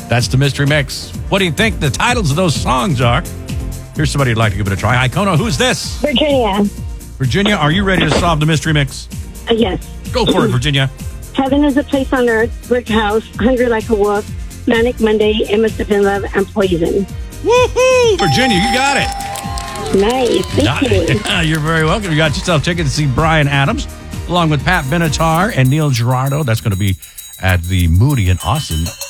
That's the Mystery Mix. What do you think the titles of those songs are? Here's somebody who'd like to give it a try. Icona, who's this? Virginia. Virginia, are you ready to solve the Mystery Mix? Yes. Go for it, Virginia. Heaven is a place on earth, brick house, hungry like a wolf, manic Monday, it must have been love, and poison. Woohoo! Virginia, you got it. Nice. Thank you. You're very welcome. You got yourself tickets to see Bryan Adams, along with Pat Benatar and Neil Girardo. That's going to be at the Moody in Austin